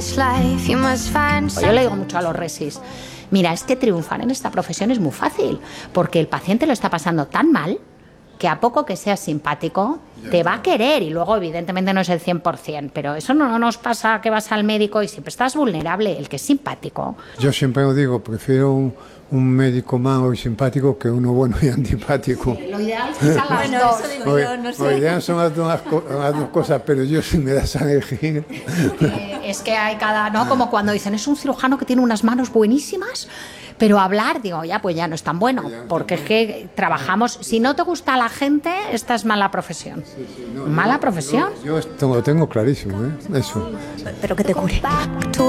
Yo le digo mucho a los resis, mira, es que triunfar en esta profesión es muy fácil, porque el paciente lo está pasando tan mal que a poco que seas simpático te va a querer, y luego evidentemente no es el 100%, pero eso no nos pasa que vas al médico y siempre estás vulnerable, el que es simpático. Yo siempre lo digo, prefiero un médico malo y simpático que uno bueno y antipático. Lo ideal es que sean las dos. Eso digo yo, no sé. Lo ideal son las dos cosas, pero yo si me das a elegir... Es que hay ¿no? Como cuando dicen, es un cirujano que tiene unas manos buenísimas, pero hablar, digo, pues ya no es tan bueno, porque es que trabajamos, si no te gusta la gente, esta es mala profesión. ¿Mala profesión? Yo esto lo tengo clarísimo, ¿eh? Eso. Pero que te cure.